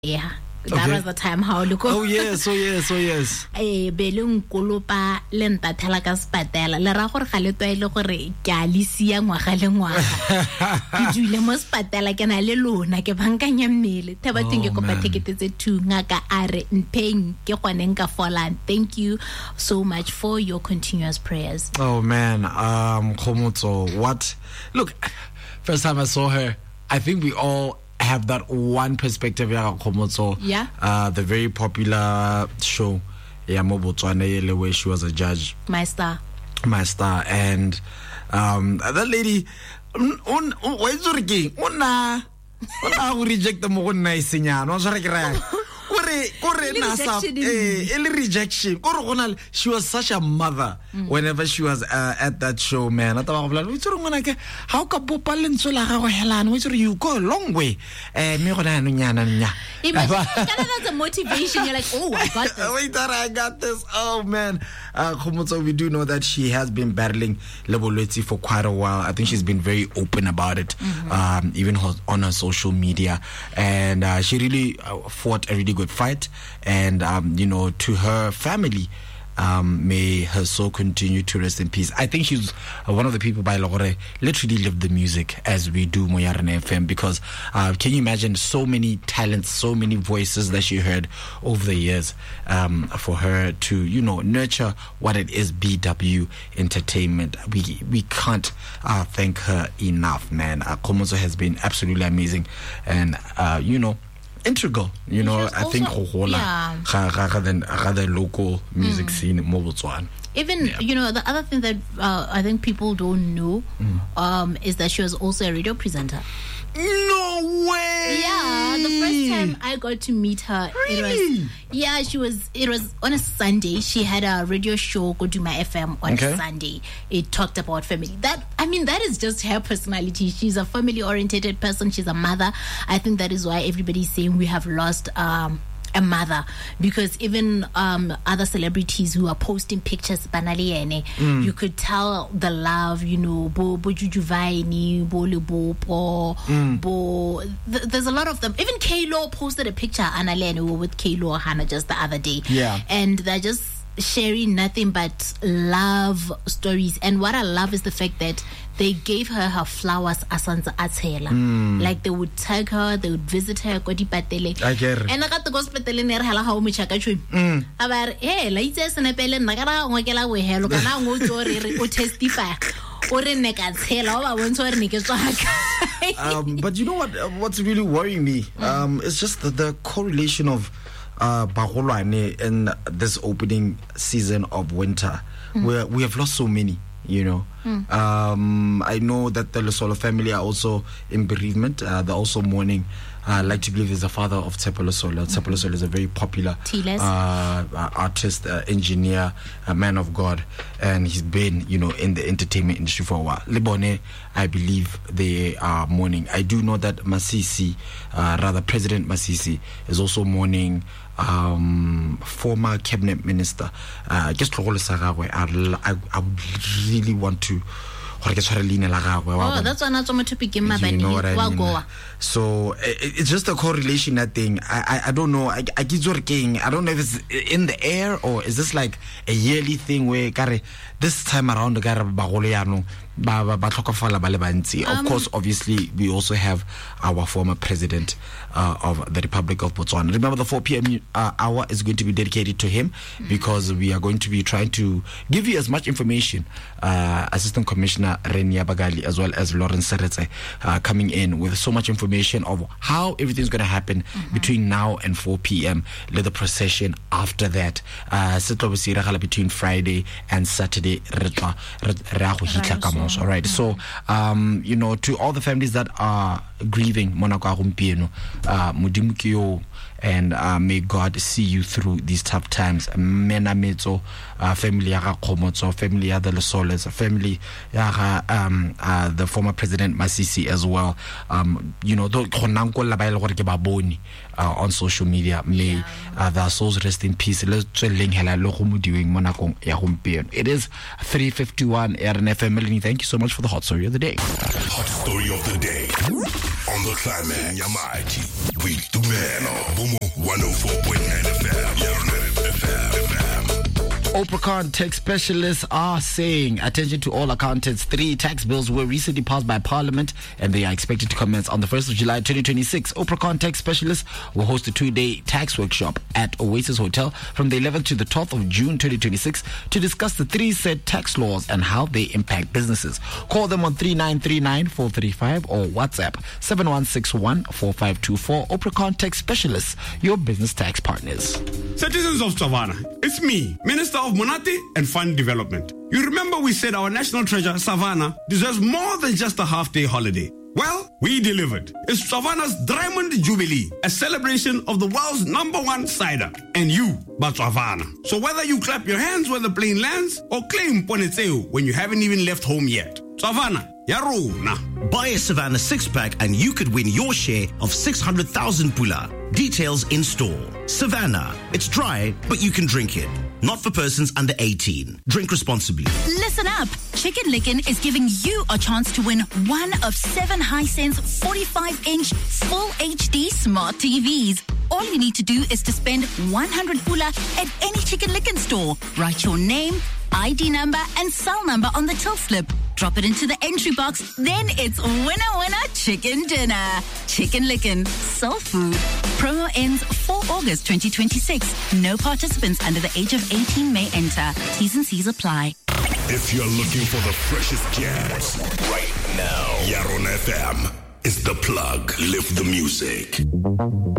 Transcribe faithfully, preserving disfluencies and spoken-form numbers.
Yeah. That okay. was the time how look. Oh yes, oh yes, oh yes. Eh beleng kolopa le ntathela ka spatela le ra gore ga le toile gore ke a lisia ngwaga le ngwaga ke dule mo spatela ke na le lona ke bankanya mmele thaba teng ke kopa ticket tse two ngaka are mpeng ke gone nka fola. Thank you so much for your continuous prayers. Oh man, um Khomotso, what look, first time I saw her, I think we all have that one perspective ya Khomotso. Yeah. Uh the very popular show ya mo Botswana where she was a judge. My star. My star. And um that lady on why is it ona ona reject the mo nna isenyana o tshware ke ra kore kore na sa eh el rejection kore gona she was such a mother mm. whenever she was uh, at that show, man. I thought we tsoro ngwana ke how ka bopa lentso la gago helana we tsoro you go a long way eh me gona no nyana nya that's a motivation. You're like, oh, I got this. Wait, I got this. Oh man, uh Khomotso, we do know that she has been battling lebolwetsi for quite a while. I think she's been very open about it, mm-hmm. um even her, on her social media, and uh, she really uh, fought a really good fight, and um you know, to her family, um may her soul continue to rest in peace. I think she's uh, one of the people by Logore literally lived the music as we do Moyarene F M, because uh can you imagine so many talents, so many voices that she heard over the years, um for her to, you know, nurture what it is B W Entertainment. We we can't uh thank her enough, man. uh, Khomotso has been absolutely amazing, and uh you know, integral, you know. I think yeah. rather than rather local music mm. scene mo Botswana. Even yeah. you know, the other thing that uh, I think people don't know mm. um is that she was also a radio presenter. No way. Yeah, the first time I got to meet her, really? it was yeah, she was it was on a Sunday. She had a radio show, Go to My F M, on okay. Sunday. It talked about family. That I mean, that is just her personality. She's a family oriented person. She's a mother. I think that is why everybody's saying we have lost um a mother, because even um other celebrities who are posting pictures banaliene, mm. you could tell the love, you know, bo bo Jujuvaini, bo lebo po mm. bo th- there's a lot of them. Even K-Lo posted a picture, Annalene, we were with K-Lo Hannah just the other day, yeah, and they're just sharing nothing but love stories. And what I love is the fact that they gave her her flowers asanza atela. Mm. Like they would tag her, they would visit her ko dipatele. I get it. And I got the gospel telling her hala ha o mechaka chwe. Mm. Abar hey la itse senepele nna ka ra ngokela we hello kana ngo tsore re o testify. um, but you know what? Uh, what's really worrying me um, is just the, the correlation of uh, Bagolwane in this opening season of winter, mm. where we have lost so many. You know, mm. um, I know that the Lesolo family are also in bereavement. Uh, they're also mourning. I uh, like to believe is the father of Tshepo Lesolo. Tshepo Lesolo is a very popular uh, uh, artist, uh, engineer, a man of God, and he's been, you know, in the entertainment industry for a while. Lebone, I believe they are mourning. I do know that Masisi, uh, rather President Masisi, is also mourning um, former cabinet minister. Uh, just I, I, I would really want to. Oh, that's one of the topic in my you know what I mean? So it, it's just a correlation, that thing. I I, I don't know. I I get working. I don't know if it's in the air or is this like a yearly thing where this time around the bagole Of course, obviously, we also have our former president uh, of the Republic of Botswana. Remember, the four p.m. Uh, hour is going to be dedicated to him, mm-hmm. because we are going to be trying to give you as much information. Uh, Assistant Commissioner Renia Bagali, as well as Lawrence Seretse, uh, coming in with so much information of how everything's going to happen mm-hmm. between now and four p.m. Let the procession after that. Uh, between Friday and Saturday. All right. So, um, you know, to all the families that are grieving, Monako Arumpieno, uh, Mudimukio, and uh, may God see you through these tough times. Mena Meto, uh, family Yara Khomotso, family Yada Lesoles, family Yara, um, uh, the former President Masisi as well. Um, you know, uh, on social media. May yeah. uh, their souls rest in peace. It is three fifty-one R N F M. thank you so much for the hot story of the day. Hot story of the day on the Climax. Nyamati. We do man. one oh four point nine F M. F M. Oprah tax specialists are saying, attention to all accountants, three tax bills were recently passed by Parliament and they are expected to commence on the first of July twenty twenty-six. Oprah tax specialists will host a two-day tax workshop at Oasis Hotel from the eleventh to the twelfth of June twenty twenty-six to discuss the three said tax laws and how they impact businesses. Call them on three nine three nine four three five or WhatsApp seven one six one four five two four. Oprah tax specialists, your business tax partners. Citizens of Savannah, it's me, Minister of Monate and Fund Development. You remember we said our national treasure, Savannah, deserves more than just a half-day holiday. Well, we delivered. It's Savannah's Diamond Jubilee, a celebration of the world's number one cider. And you, but Savannah. So whether you clap your hands when the plane lands or claim Ponetseu when you haven't even left home yet, Savannah, yarona. Buy a Savannah six-pack and you could win your share of six hundred thousand pula. Details in store. Savannah. It's dry, but you can drink it. Not for persons under eighteen. Drink responsibly. Listen up. Chicken Licken is giving you a chance to win one of seven Hisense forty-five inch full H D smart T Vs. All you need to do is to spend one hundred pula at any Chicken Licken store. Write your name, I D number, and cell number on the till slip. Drop it into the entry box. Then it's winner, winner, chicken dinner. Chicken Licken. Soul food. Promo ends fourth of August twenty twenty-six. No participants under the age of eighteen may enter. T's and C's apply. If you're looking for the freshest jams right now, Yaron F M is the plug. Lift the music.